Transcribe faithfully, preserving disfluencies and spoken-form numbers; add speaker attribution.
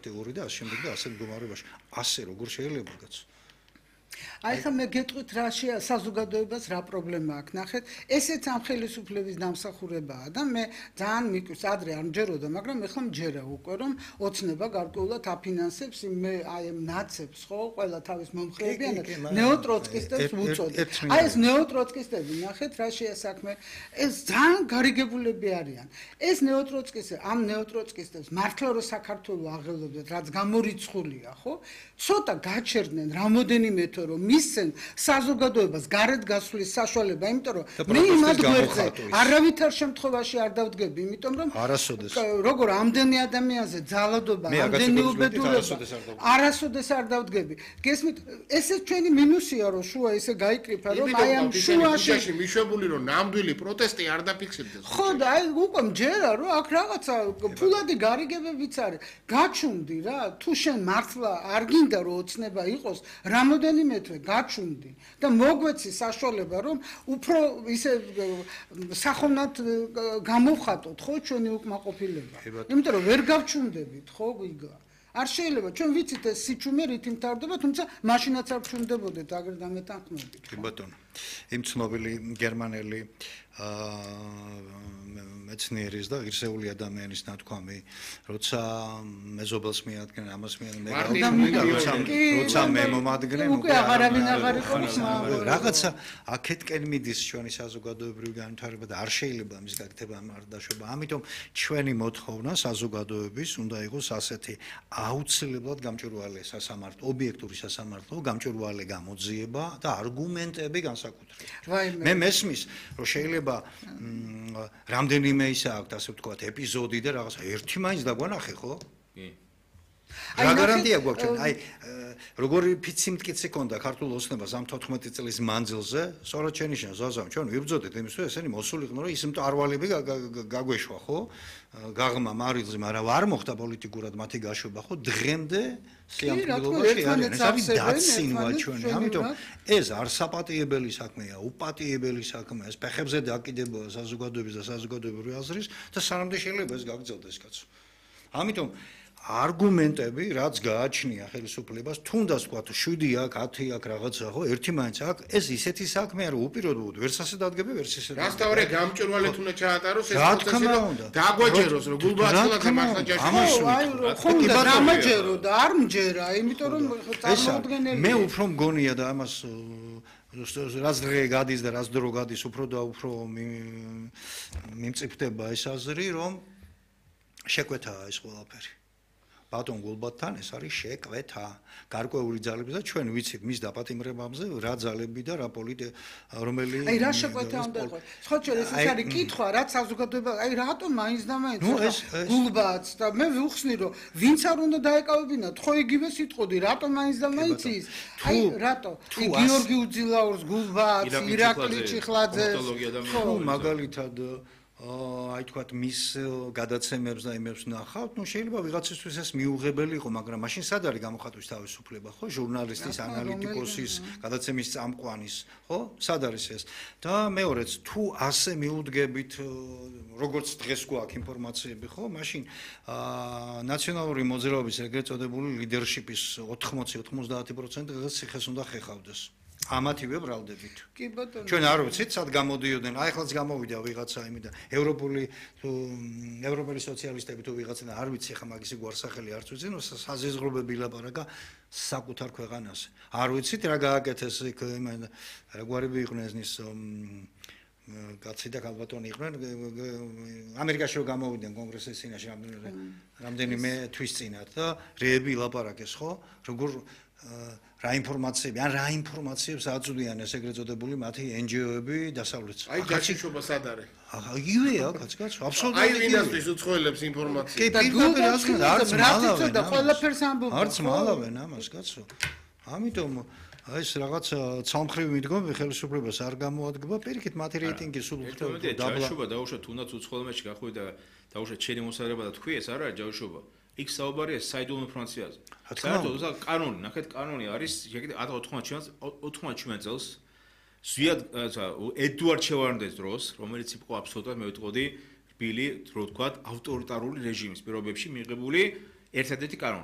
Speaker 1: აქტიური და ასე შემდეგ და ასე მდგომარეობაში. ასე როგორ შეიძლება გაც?
Speaker 2: აი ხა მე გეტყვით რა საზოგადოებას რა პრობლემა აქვს ნახეთ ესეც ამ ხელისუფლების დამსახურებაა და მე ძალიან მიკვირს ადრე არ მჯეროდა მაგრამ ეხლა მჯერა უკვე რომ ოცნება გარკვეულად აფინანსებს მე აი ამ ნაცებს ხო ყველა თავის მომხრეებიანად ნეოტროცკისტებს უწოდებს აი ეს ნეოტროცკისტები ნახეთ რა შეასაქმე ეს ძალიან გარიგებულები არიან ეს ნეოტროცკისტები ამ ნეოტროცკისტებს მართლა რომ საქართველოს აღელვებდათ რაც გამორიცხულია ხო ცოტა გაჩერდნენ რამოდენიმე თო რომ მისცენ საზოგადოებას გარეთ გასვლის საშუალება, იმიტომ რომ მე იმად გვერდზე არავითარ შემთხვევაში არ დავდგები, იმიტომ რომ როგორ ამდენი ადამიანზე ძალადობა, ამდენი უბედურება, არასოდეს არ დავდგები. გესმით, ესე ჩვენი მინუსია რომ შუა ესე გაიკრიფა, რომ აი ამ შუაში
Speaker 3: მიშვებული რომ ნამდვილი პროტესტი არ დაფიქსირდეს.
Speaker 2: ხო და აი უკვე მჯერა რომ აქ რაღაცა ფულადი გარიგებებიც არის. გაჩუნდი რა, თუ შენ მართლა არ გინდა რომ ოცნება იყოს, რამოდენიმე თვე გაჩუნდი და მოგვეცი საშუალება რომ უფრო ისე სახოვნად გამოვხატოთ ხო ჩვენი უკმაყოფილება იმიტომ რომ ვერ გავჩუნდებით ხო გიგა არ შეიძლება ჩვენ ვიცით ეს სიჩუმე რით იმთავრდება თუმცა მაშინაც არ ვჩუნდებოდეთ აგერ დამეთანხმებით
Speaker 1: კი ბატონო იმ ცნობილი გერმანელი მეცნიერის და ღირსეული ადამიანის ნათქვამი როცა მეზობელს მიადგენ ამას მიადგენ როცა მე მომადგნენ
Speaker 2: უკვე აღარავინ აღარ იყოს
Speaker 1: რაღაცა აქეთკენ მიდის ჩვენი საზოგადოებრივი განვითარება და არ შეიძლება მის გაკეთება არ დაშვება ამიტომ ჩვენი მოთხოვნა საზოგადოების უნდა იყოს ასეთი აუცილებლად გამჭვირვალე სასამართლო ობიექტური სასამართლო გამჭვირვალე გამოძიება და არგუმენტები განსაკუთრებით მე მესმის რომ შეიძლება რამდენიმე ისა აქვს ასე ვთქვათ ეპიზოდი და რაღაცა ერთი მაინც დაგვანახე ხო? კი. რა გარანტია გვაქვს ჩვენ? აი როგორი ფიცი მტკიცე ქონდა ქართულ ოცნებას ამ თოთხმეტი წლის მანძილზე, სწორად შენიშნა ზაზამ ჩვენ ვიბრძოდეთ იმისთვის ესენი მოსულიყვნენ რომ ის მტარვალები გაგვეშვა ხო? გაღმა მარილზე, მაგრამ არ მოხდა პოლიტიკურად მათი გაშვება ხო? დღემდე სიამოვნებაში არის ეს დაცინვა ჩვენი. ამიტომ ეს არ საპატიებელი საქმეა, უპატიებელი საქმეა, ეს ფეხებზე დაკიდებაა საზოგადოების და საზოგადოებრივი აზრის და სანამდე შეიძლება ეს გაგრძელდეს კაცო. ამიტომ არგუმენტები რაც გააჩნია ხელისუფლებას თუნდაც ვთქვათ შვიდი აქვს ათი აქვს რაღაცა ხო ერთი მაინც აქვს ეს ისეთი საქმეა რომ უპირობოდ ვერც ასე დადგები ვერც ისე
Speaker 3: რასთავრე გამჭვირვალეთ უნდა ჩაატაროს ეს პროცესი რომ დაგვაჯეროს რომ გულბაათილაძე მართლა ჯაშუა
Speaker 2: აი ხო და დამაჯერო და არ მჯერა იმიტომ რომ წარმოუდგენელი
Speaker 1: მე უფრო მგონია და ამას რაც დღე გადის და რაც დრო გადის უფრო და უფრო მიმწიფდება ეს აზრი რომ შეკვეთაა ეს ყველაფერი ბატონ გულბათთან ეს არის შეკვეთა გარკვეული ძალები და ჩვენ ვიცით მის დაპატიმრებებზე რა ძალები და რა პოლიტი რომელი
Speaker 2: აი რა შეკვეთა უნდა იყოს სხვა ჩვენ ეს არის კითხვა რაც საზოგადოება აი რატომ მაინც და მაინც გულბათს და მე ვიხსნი რომ ვინც არ უნდა დაეკავებინათ ხო იგივე სიტყოდი რატომ მაინც და მაინც ის აი რატო გიორგი უძილაურს გულბათს ირაკლი ჩიხლაძეს
Speaker 1: ხო მაგალითად აი თქვათ მის გადაცემებს და იმებს ნახავთ, ნუ შეიძლება ვიღაცისთვის ეს მიუღებელი იყო, მაგრამ მაშინ სად არის გამოხატვის თავისუფლება, ხო? ჟურნალისტის, ანალიტიკოსის, გადაცემის წამყვანის, ხო? სად არის ეს? და მეორეც, თუ ასე მიუდგებით, როგორც დღეს გვაქვს ინფორმაციები, ხო? მაშინ ნაციონალური მოძრაობის ეგრეთ წოდებული ლიდერშიპის ოთხმოცი ოცდაათი პროცენტი ციხეს უნდა ხეხავდეს. ამათივე ბრალდებით.
Speaker 2: კი ბატონო.
Speaker 1: ჩვენ არ ვიცით, სად გამოდიოდნენ. აი ხლაც გამოვიდა ვიღაცა იმიდან. ევროპული თუ ევროპელი სოციალისტები თუ ვიღაცა და არ ვიცი ხა მაგისი გვარსახელი არც ვიცი, ნუ საზიზღრობები ლაპარაკა საკუთარ ქვეყანაზე. არ ვიცით რა გააკეთეს იქ იმან რა გვარები იყვნენ ესნის კაცი და ქალბატონი იყვნენ ამერიკაში რომ გამოვიდნენ კონგრესის წინაშე რამდენიმე თვის წინათ და რეები ლაპარაკეს ხო? როგორ რა ინფორმაციები ან რა ინფორმაციებს აწვდიან ეს ეგრეთ წოდებული მათი ენჯიოები დასავლეთში.
Speaker 3: აი გაჩიჩობა სად არის?
Speaker 1: ახლა იგივეა კაც კაც აბსოლუტურად
Speaker 3: აი ვინასთვის უცხოელებს ინფორმაცია.
Speaker 1: კი პირდაპირ არც
Speaker 2: მალავენ და ყველაფერს ამბობენ.
Speaker 1: არც მალავენ ამას კაცო. ამიტომ აი ეს რაღაც ცალმხრივი მიდგომები ხელისუფლებას არ გამოადგება პირიქით მათი რეიტინგი სულ უფრო
Speaker 4: დაბლა. ჯავშობა დაუშვათ თუნდაც უცხოელებში გახვიდა დაუშვათ ჩენი მოსარება და თქვი ეს არა ჯავშობა. იქ საუბარია საიდუმლო ინფორმაციაზე. საერთოდ უზა კანონი, ნახეთ კანონი არის, შეგიძლიათ ათი წელს ზვიად ედუარდ შევარდნაძის დროს, რომელიც იყო აბსოლუტურად მე ვიტყოდი რბილი, რო ვთქვათ, ავტორიტარული რეჟიმის პირობებში მიღებული ერთადერთი კანონი.